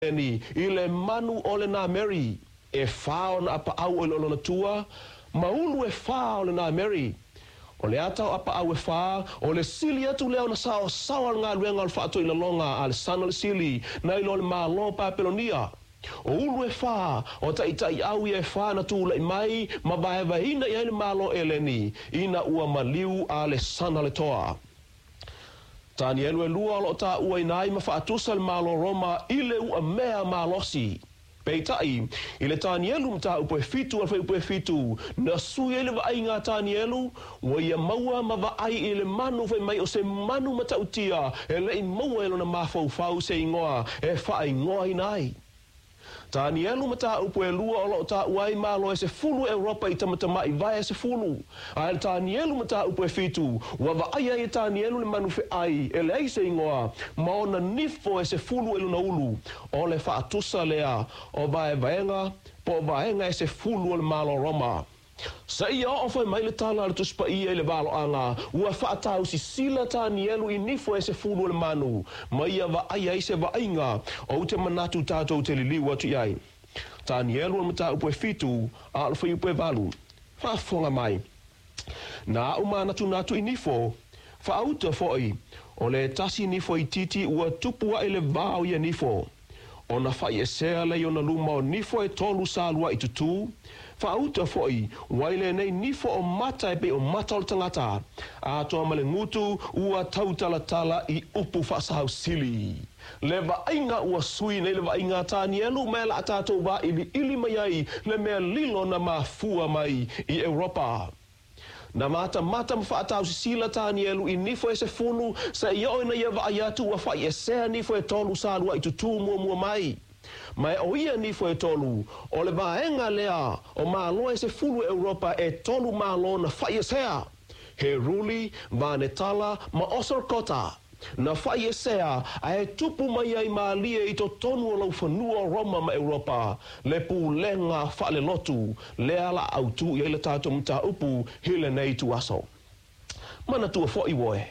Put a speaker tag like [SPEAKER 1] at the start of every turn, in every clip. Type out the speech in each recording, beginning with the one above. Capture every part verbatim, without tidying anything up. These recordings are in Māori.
[SPEAKER 1] ni ile manu ole na Mary e fao na apa au ele na tua maulu e fao le na Mary ole ata apa au e fa ole sili atu leo na sao sao nga luenga fa to ile longa al sanal sili na ile le malo pa pelonia o ulu e fa o tai tai au e fa na tu le mai ma vai vai ina ile malo eleni ina ua maliu ale sanal toa tani elu e lua lo ta ua inai ma faatusa le malo Roma ile ua mea malosi. Peitai, ile tani elu mta upoe fitu alfa upoe fitu na sui ele wa ai ngā tani elu wa ia maua ma wa ai ile manu fai mai o se manu mata utia ele i maua elo na mafau fau se ingoa e faa ingoa inai. Tani elu mata upo e lua o lo ta uai malo e se fulu Europa i tamatama i vai e se fulu. Ael tani elu mata upo e fitu. Wa wa ai ai tani elu le manu fe ai. Ele ai se ingoa. Maona nifo e se fulu elu na ulu. O le faa tusa lea. O vai vaenga. Po vaenga e se fulu le malo Roma. Sa ia o fai mai le tala le tuspa ia le valo anga. Ua faa tau si sila tani elu i nifo e se fulu le manu. Ma ia wa ai ai se va ainga. O te manatu tātou te liliu atu iai. Tani elu o mata upo e fitu. A alfa i upo e valu. Faa fonga mai. Na uma natu natu i nifo. Faa auta foi. O le tasi nifo i titi ua tupua ele vau ia nifo. O na fai e sea le o na luma o nifo e tolu salua i tutu. Fauta foi, waile nei nifo o mata e pe o mata o tangata. A toa male ngutu ua tautala tala i upu fasahau sili. Leva ainga ua sui nei leva ainga tani elu mea la atato wa ili ili mayai le mea lilo na mafua mai i Europa. Na mata mata mfaatau si sila tani elu i nifo e se funu sa iao ina ia wa ayatu ua fai e sea nifo e tolu salua i tutu mua mua mai. Mai o ia nifo e tolu, o le vaenga lea o malo e se fulu Europa e tolu malo na fai e sea. He ruli, vanetala, ma osor kota. Na fai e sea, a e tupu mai ai maalia i to tonu o lau fanua Roma ma Europa. Le pu lenga fa le lotu, lea la autu i le tato mta upu hile nei tu aso. Mana tua fo i woe.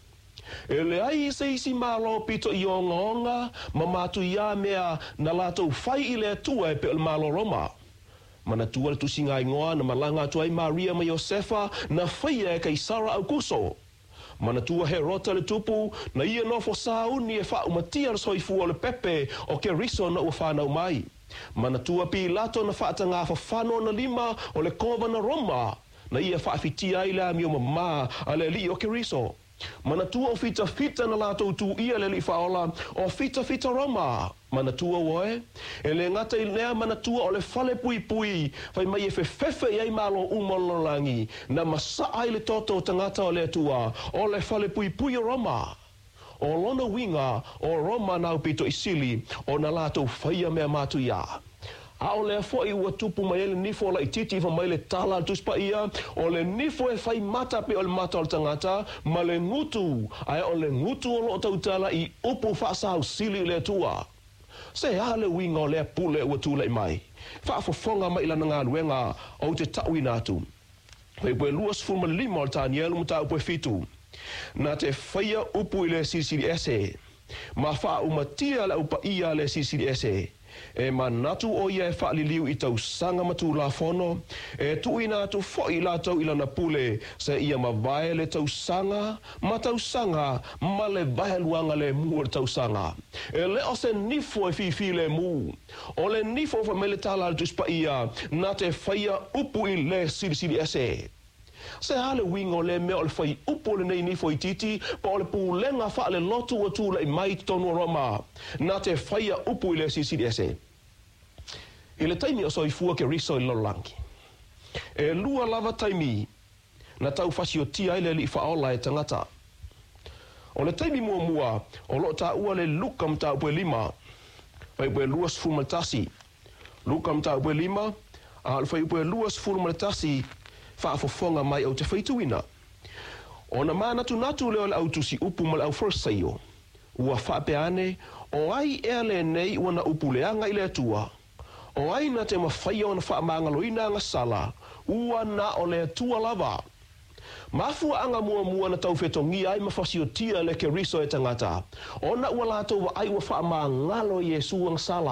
[SPEAKER 1] Ele ai se isi malo pito i onga onga, ma matu ia mea na lato fai i le tua e pe el malo Roma. Mana tua le tusinga ingoa na malanga tuai Maria ma Josefa na fai e kai Sara Auguso. Mana tua he rota le tupu na ia nofo sauni e fa umatia le soifu o le pepe o ke riso na ua whanau mai. Mana tua pi lato na whaata ngā whawhano na lima o le kova na Roma na ia whaafitia i le ami o mama a le li o ke riso. Manatua o fita fita na lato tu ia le li faola o fita fita Roma. Manatua woe. E le ngata i lea manatua o le fale pui pui. Fai mai e fe fefe iai malo umololangi. Na masa ai le toto tangata o le tua. O le fale pui pui Roma. O lona winga o Roma nau pito isili. O na lato faia mea matu ia. A o le foi ua tupu mai ele nifo la ititi fa mai le tala tuspa ia o le nifo e fai mata pe o le mata o tangata ma le ngutu ai o le ngutu o lo tautala i upu fasau sili le tua se ale winga o le pule ua tula i mai fa fofonga mai la nga luenga o te tauina atu pe pe luas fuma lima o tanielu muta upu fitu na te faia upu i le C C D S ma fa umatia la upa ia le C C D S e manatu o ia e whaaliliu i tau sanga matu la fono, e tuina atu foi la tau ilana pule, se ia ma vae le tau sanga, ma tau sanga, ma le vae luanga le mua le tau sanga. E le o se nifo e fifi le mu. O le nifo fa me le tala al tuspa ia, na te whaia upu i le C D S. Se hale wingo le mea o le fai upo le nei nifo i titi, pa o le pulenga wha le lotu o tūla i mai tonu Roma, na te whaia upo i le C C D S. I le taimi o soi fua ke riso i lolangi. E lua lava taimi, na tau fasi o tia ile li whaola e tangata. O le taimi mua mua, o lo ta ua le lukam ta ue lima, fai ue luas fumatasi. Lukam ta ue lima, a fai ue luas fumatasi, whaafofonga mai au te whaituina. O na mānatu natu leo le au tusi upu ma le au first saio. Ua whaapeane, o ai ea le nei ua na upu leanga i le atua. O ai na te mawhaia o na whaamangaloina anga sala, ua na o le atua lava. Mafua anga mua mua na tau whetongi ai mawhasi o tia le ke riso e tangata. O na ua lato wa ai ua whaamangalo Yesu ang sala.